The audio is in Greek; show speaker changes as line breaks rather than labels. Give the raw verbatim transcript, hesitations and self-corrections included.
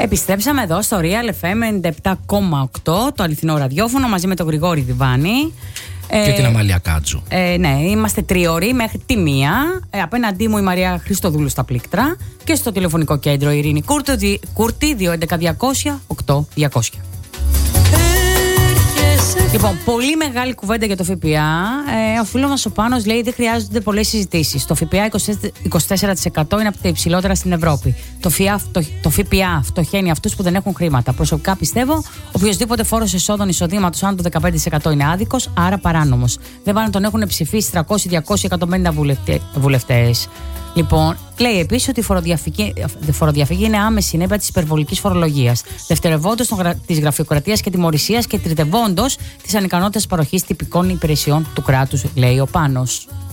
Επιστρέψαμε εδώ στο Real εφ εμ ενενήντα επτά κόμμα οκτώ, το αληθινό ραδιόφωνο, μαζί με τον Γρηγόρη Διβάνη.
Και ε, την Αμαλία Κάτσου.
Ε, ναι, είμαστε τριώροι μέχρι τη μία. Ε, απέναντί μου η Μαρία Χριστοδούλου στα πλήκτρα. Και στο τηλεφωνικό κέντρο η Ειρήνη Κούρτη, δύο έντεκα διακόσια οκτώ διακόσια. Λοιπόν, πολύ μεγάλη κουβέντα για το ΦΠΑ. Ε, ο φίλος μας ο Πάνος λέει δεν χρειάζονται πολλές συζητήσεις. Το ΦΠΑ είκοσι τέσσερα τοις εκατό είναι από τα υψηλότερα στην Ευρώπη. Το, ΦΠΑ, το, το ΦΠΑ φτωχαίνει αυτούς που δεν έχουν χρήματα. Προσωπικά πιστεύω οποιοδήποτε φόρος εσόδων εισοδήματος άνω του δεκαπέντε τοις εκατό είναι άδικος, άρα παράνομος. Δεν πάνε να τον έχουν ψηφίσει τριακόσια διακόσια εκατόν πενήντα βουλευτές. Λοιπόν, λέει επίσης ότι η φοροδιαφυγή, φοροδιαφυγή είναι άμεση συνέπεια της υπερβολικής φορολογίας, δευτερευόντως της γραφειοκρατίας και τιμωρησίας και τριτευόντως της ανικανότητας παροχής τυπικών υπηρεσιών του κράτους, λέει ο Πάνος.